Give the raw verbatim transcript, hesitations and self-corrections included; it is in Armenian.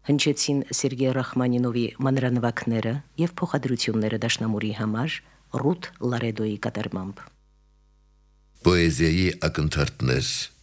Հնչեցին Սերգեյ Ռախմանինովի մանրանավակները եւ փոխադրությունները դաշնամուրի համար Ռութ Լարեդոյի կատարմամբ։ Պոեզիայի ակնթարթներ